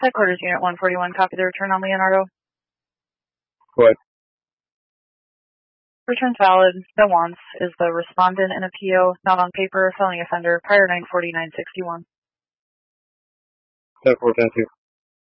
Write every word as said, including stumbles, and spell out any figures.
Headquarters Unit one forty-one, copy the return on Leonardo. What? Return's valid. No wants. Is the respondent in a P O, not on paper, felony offender, prior nine forty, nine sixty-one. ten four, ten two.